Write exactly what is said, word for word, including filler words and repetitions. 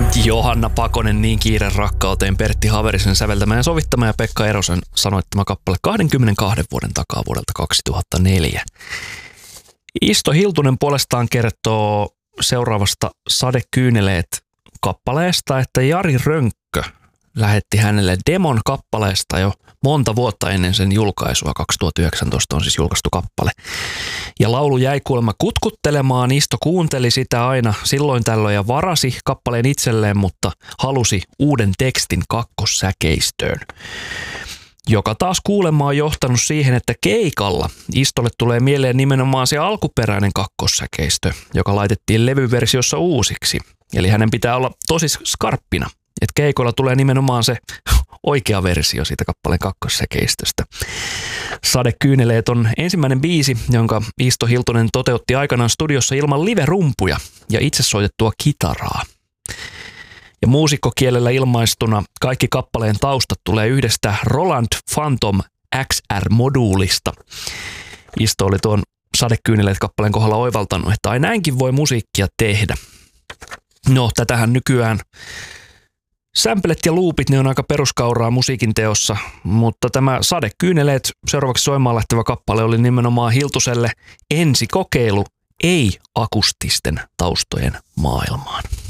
Johanna Pakonen, Niin kiire rakkauteen, Pertti Haverisen säveltämä ja sovittama ja Pekka Erosen sanoittama kappale kaksikymmentäkaksi vuoden takaa vuodelta kaksituhattaneljä. Isto Hiltunen puolestaan kertoo seuraavasta Sadekyyneleet-kappaleesta, että Jari Rönkkö lähetti hänelle demon kappaleesta jo monta vuotta ennen sen julkaisua. kaksituhattayhdeksäntoista on siis julkaistu kappale. Ja laulu jäi kuulemma kutkuttelemaan. Isto kuunteli sitä aina silloin tällöin ja varasi kappaleen itselleen, mutta halusi uuden tekstin kakkossäkeistöön. Joka taas kuulemma on johtanut siihen, että keikalla Istolle tulee mieleen nimenomaan se alkuperäinen kakkossäkeistö, joka laitettiin levyversiossa uusiksi. Eli hänen pitää olla tosi skarppina. Että keikoilla tulee nimenomaan se oikea versio siitä kappaleen kakkossäkeistöstä. Sadekyyneleet on ensimmäinen biisi, jonka Isto Hiltunen toteutti aikanaan studiossa ilman live-rumpuja ja itse soitettua kitaraa. Ja muusikkokielellä ilmaistuna kaikki kappaleen taustat tulee yhdestä Roland Phantom X R-moduulista. Isto oli tuon Sadekyyneleet-kappaleen kohdalla oivaltanut, että ai näinkin voi musiikkia tehdä. No, tätähän nykyään samplet ja loopit, ne on aika peruskauraa musiikin teossa, mutta tämä Sadekyyneleet, seuraavaksi soimaan lähtevä kappale, oli nimenomaan Hiltuselle ensikokeilu ei-akustisten taustojen maailmaan.